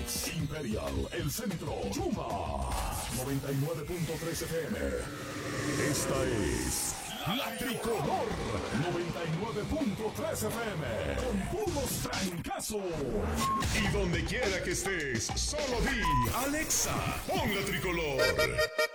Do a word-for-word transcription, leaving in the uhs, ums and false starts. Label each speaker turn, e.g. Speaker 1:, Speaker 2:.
Speaker 1: Phoenix, Imperial, El Centro, Chuma, noventa y nueve punto tres F M. Esta es La Tricolor, noventa y nueve punto tres F M, con puros trancazos. Y donde quiera que estés, solo di, Alexa, pon La Tricolor.